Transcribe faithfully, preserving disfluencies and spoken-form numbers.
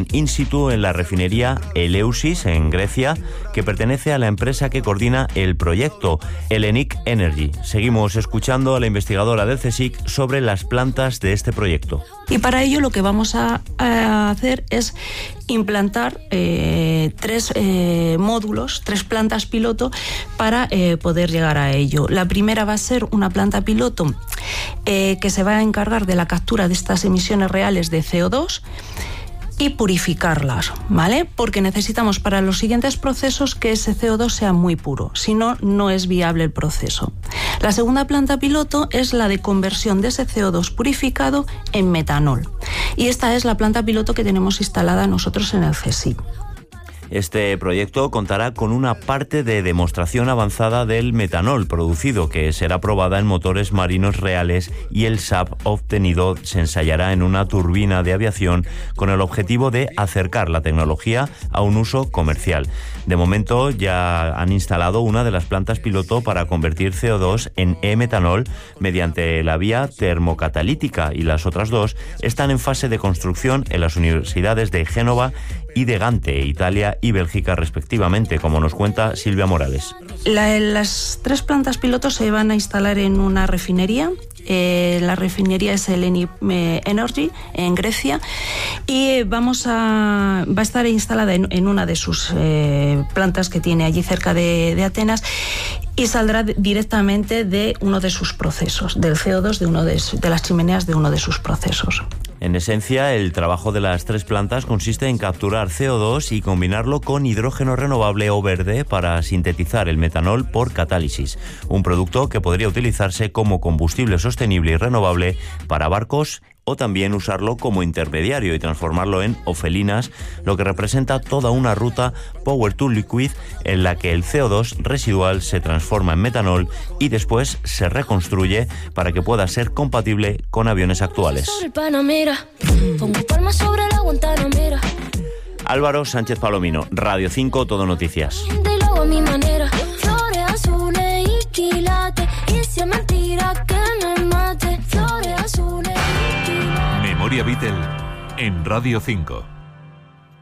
trabajan in situ en la refinería Eleusis, en Grecia, que pertenece a la empresa que coordina el proyecto, Hellenic Energy. Seguimos escuchando a la investigadora del CSIC sobre las plantas de este proyecto. Y para ello lo que vamos a, a hacer es implantar eh, tres eh, módulos, tres plantas piloto para eh, poder llegar a ello. La primera va a ser una planta piloto eh, que se va a encargar de la captura de estas emisiones reales de C O dos y purificarlas, ¿vale? Porque necesitamos para los siguientes procesos que ese C O dos sea muy puro, si no, no es viable el proceso. La segunda planta piloto es la de conversión de ese C O dos purificado en metanol. Y esta es la planta piloto que tenemos instalada nosotros en el CSIC. Este proyecto contará con una parte de demostración avanzada del metanol producido, que será probada en motores marinos reales, y el S A P obtenido se ensayará en una turbina de aviación con el objetivo de acercar la tecnología a un uso comercial. De momento ya han instalado una de las plantas piloto para convertir C O dos en e-metanol mediante la vía termocatalítica, y las otras dos están en fase de construcción en las universidades de Génova y de Gante, Italia y Bélgica respectivamente, como nos cuenta Silvia Morales. La, las tres plantas pilotos se van a instalar en una refinería. Eh, la refinería es Hellenic Energy en Grecia, y vamos a va a estar instalada en, en una de sus eh, plantas que tiene allí cerca de, de Atenas, y saldrá directamente de uno de sus procesos, del C O dos de uno de, de las chimeneas de uno de sus procesos. En esencia, el trabajo de las tres plantas consiste en capturar C O dos y combinarlo con hidrógeno renovable o verde para sintetizar el metanol por catálisis, un producto que podría utilizarse como combustible sostenible y renovable para barcos, o también usarlo como intermediario y transformarlo en ofelinas, lo que representa toda una ruta Power to Liquid en la que el C O dos residual se transforma en metanol y después se reconstruye para que pueda ser compatible con aviones actuales. Álvaro Sánchez Palomino, Radio cinco, Todo Noticias. Memoria Beatle en Radio cinco.